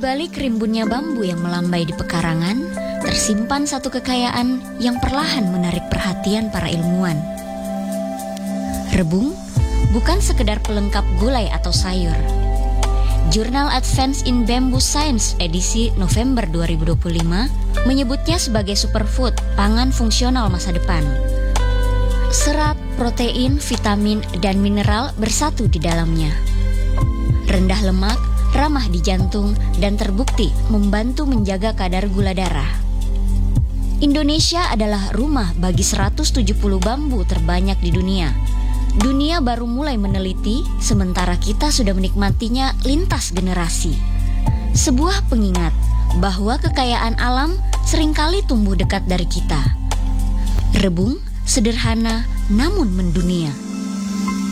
balik rimbunnya bambu yang melambai di pekarangan, tersimpan satu kekayaan yang perlahan menarik perhatian para ilmuwan. Rebung bukan sekedar pelengkap gulai atau sayur. Jurnal Advance in Bamboo Science edisi November 2025 menyebutnya sebagai superfood, pangan fungsional masa depan. Serat, protein, vitamin, dan mineral bersatu di dalamnya. Rendah lemak, ramah di jantung, dan terbukti membantu menjaga kadar gula darah. Indonesia adalah rumah bagi 170 bambu terbanyak di dunia. Dunia baru mulai meneliti, sementara kita sudah menikmatinya lintas generasi. Sebuah pengingat bahwa kekayaan alam seringkali tumbuh dekat dari kita. Rebung sederhana namun mendunia.